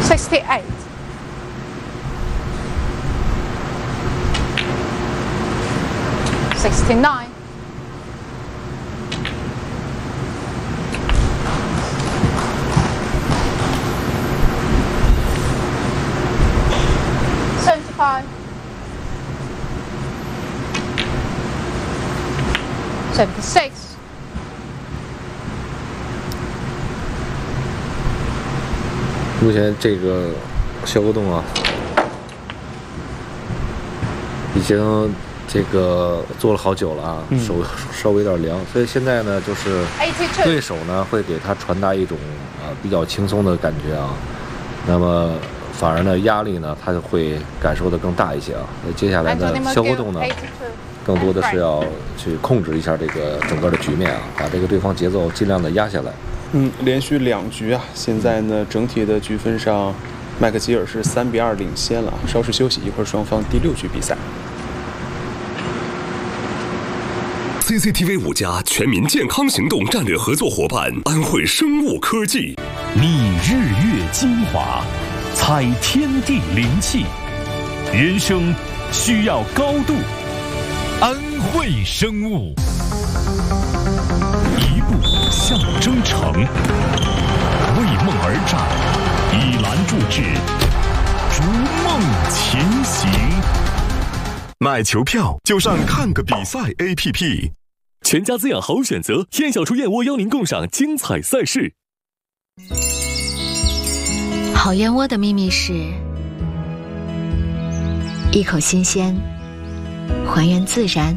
68. 69. 75. 76. 目前这个小果冻啊，已经这个做了好久了啊，手稍微有点凉，所以现在呢，就是对手呢会给他传达一种比较轻松的感觉啊，那么反而呢压力呢他就会感受的更大一些啊。那接下来呢，小果冻呢更多的是要去控制一下这个整个的局面啊，把这个对方节奏尽量的压下来。 连续2局啊，现在呢整体的局分上，麦克吉尔是3-2领先了。稍事休息，一会儿双方第6局比赛。 CCTV 5家全民健康行动战略合作伙伴安慧生物科技， 觅日月精华，采天地灵气，人生需要高度，安慧生物。一步向征程，为梦而战，以栏助志，逐梦前行。 买球票就上看个比赛 APP。 全家滋养好选择，天小厨燕窝邀您共赏精彩赛事。 好燕窝的秘密是一口新鲜，还原自然，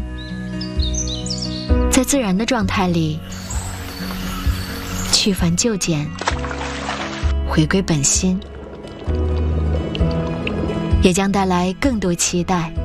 在自然的状态里去繁就简，回归本心，也将带来更多期待。